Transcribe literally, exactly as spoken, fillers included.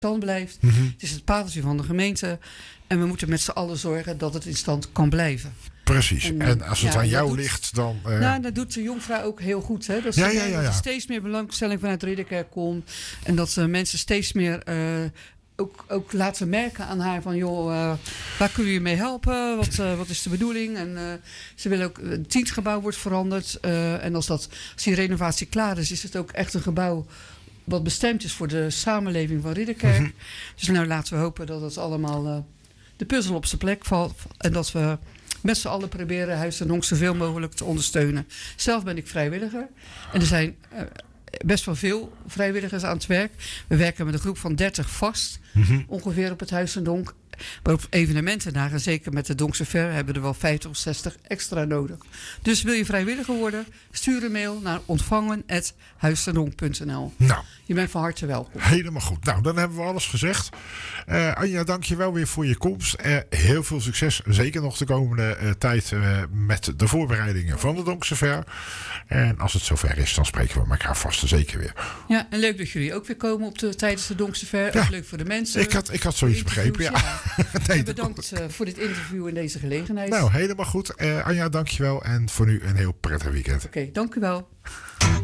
stand blijft. Mm-hmm. Het is het pareltje van de gemeente. En we moeten met z'n allen zorgen dat het in stand kan blijven. Precies. En, en als het ja, aan jou doet, ligt, dan... Uh... Nou, dat doet de Jongvrouw ook heel goed. Hè? Dat, ja, ze, ja, ja, ja. dat er steeds meer belangstelling vanuit Ridderkerk komt. En dat uh, mensen steeds meer... Uh, Ook, ook laten merken aan haar van, joh, uh, waar kunnen we je mee helpen? Wat, uh, wat is de bedoeling? En uh, ze willen ook, het dienstgebouw wordt veranderd. Uh, en als, dat, als die renovatie klaar is, is het ook echt een gebouw wat bestemd is voor de samenleving van Ridderkerk. Mm-hmm. Dus nou laten we hopen dat het allemaal uh, de puzzel op zijn plek valt. En dat we met z'n allen proberen Huis ten Donk zoveel mogelijk te ondersteunen. Zelf ben ik vrijwilliger. En er zijn... Uh, best wel veel vrijwilligers aan het werk. We werken met een groep van dertig vast. Mm-hmm. Ongeveer op het Huis ten Donk. Maar op evenementendagen, zeker met de Donkse Ver, hebben we er wel vijftig of zestig extra nodig. Dus wil je vrijwilliger worden? Stuur een mail naar ontvangen at huistendonk punt n l. Nou, je bent van harte welkom. Helemaal goed. Nou, dan hebben we alles gezegd. Uh, Anja, dank je wel weer voor je komst. Uh, heel veel succes, zeker nog de komende uh, tijd uh, met de voorbereidingen van de Donkse Ver. En als het zover is, dan spreken we elkaar vast en zeker weer. Ja, en leuk dat jullie ook weer komen op de, tijdens de Donkse Ver. Ja. Ook leuk voor de mensen. Ik had, ik had zoiets begrepen, ja. ja. nee, en bedankt uh, voor dit interview en deze gelegenheid. Nou, helemaal goed. Uh, Anja, dank je wel. En voor nu een heel prettig weekend. Oké, okay, dank u wel.